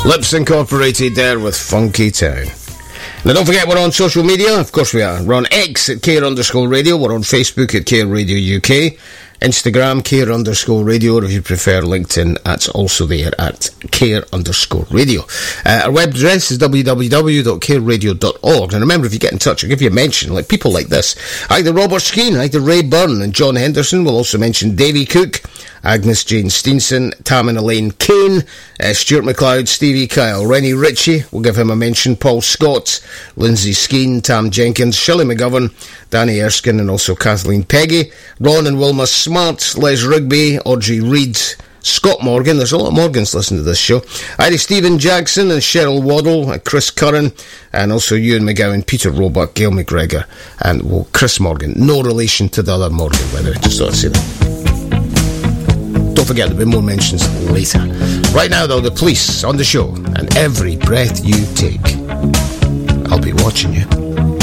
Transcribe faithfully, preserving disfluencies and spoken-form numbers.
Lips Incorporated there with Funky Town. Now don't forget we're on social media. Of course we are. We're on X at Care underscore radio. We're on Facebook at Care Radio U K. Instagram, Care underscore radio, or if you prefer LinkedIn, that's also there at Care underscore radio. Uh, our web address is w w w dot care radio dot org. And remember, if you get in touch, I'll give you a mention, like people like this. Either Robert Skeen, either Ray Byrne and John Henderson. We'll also mention Davy Cook, Agnes Jane Steenson, Tam and Elaine Kane, uh, Stuart McLeod, Stevie Kyle, Rennie Ritchie, we'll give him a mention, Paul Scott, Lindsay Skeen, Tam Jenkins, Shelley McGovern, Danny Erskine, and also Kathleen Peggy, Ron and Wilma Smart, Les Rigby, Audrey Reid, Scott Morgan, there's a lot of Morgans listening to this show, Irish Stephen Jackson and Cheryl Waddle, and Chris Curran, and also Ewan McGowan, Peter Roebuck, Gail McGregor, and well, Chris Morgan. No relation to the other Morgan, by the way, just thought I'd say that. Don't forget, there'll be more mentions later. Right now, though, the Police on the show, and every breath you take, I'll be watching you.